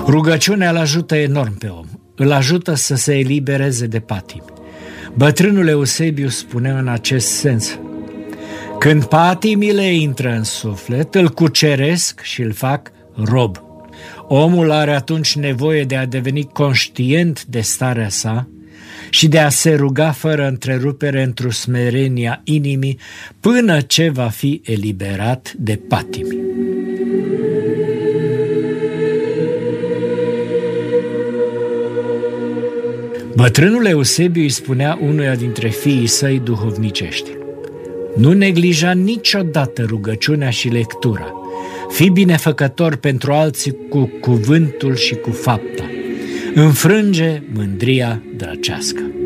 Rugăciunea îl ajută enorm pe om, îl ajută să se elibereze de patimi. Bătrânul Eusebiu spunea în acest sens: când patimile intră în suflet, îl cuceresc și îl fac rob. Omul are atunci nevoie de a deveni conștient de starea sa și de a se ruga fără întrerupere într-o smerenia inimii până ce va fi eliberat de patimi. Bătrânul Eusebiu îi spunea unuia dintre fiii săi duhovnicești: nu neglija niciodată rugăciunea și lectura. Fii binefăcător pentru alții cu cuvântul și cu fapta. Înfrânge mândria drăcească.